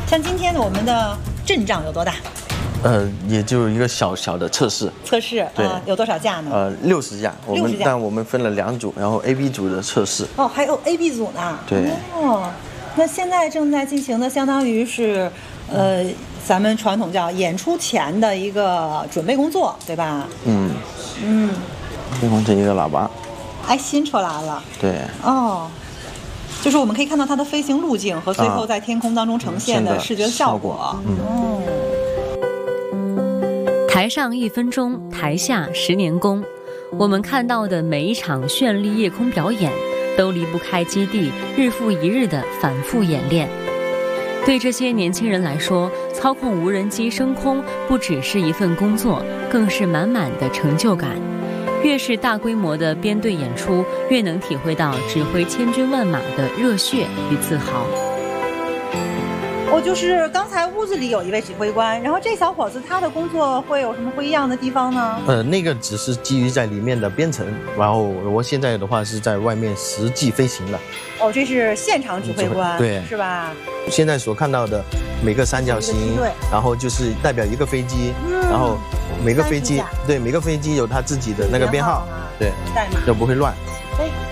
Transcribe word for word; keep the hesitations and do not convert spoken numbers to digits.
像今天的我们的阵仗有多大？ 呃，也就一个小小的测试。 测试， 对、 呃，有多少架呢？ 呃，六十架。我们架但我们分了两组，然后 A、B 组的测试。 哦，还有 A、B 组呢。 对。 哦，那现在正在进行的，相当于是，呃，咱们传统叫演出前的一个准备工作，对吧？ 嗯。 嗯。 变成这一个喇叭。 哎，新出来了。 对。 哦。就是我们可以看到它的飞行路径和最后在天空当中呈现的视觉效果。 嗯。 哦。 台上一分钟，台下十年功。我们看到的每一场绚丽夜空表演，都离不开基地日复一日的反复演练。对这些年轻人来说，操控无人机升空不只是一份工作，更是满满的成就感。越是大规模的编队演出，越能体会到指挥千军万马的热血与自豪。 我就是刚才屋子里有一位指挥官，然后这小伙子他的工作会有什么不一样的地方呢？ 呃，那个只是基于在里面的编程，然后我现在的话是在外面实际飞行的。 哦，这是现场指挥官， 对， 是吧？ 现在所看到的每个三角形，然后就是代表一个飞机，嗯、然后每个飞机对每个飞机有它自己的那个编号，对， 代码就不会乱。 哎。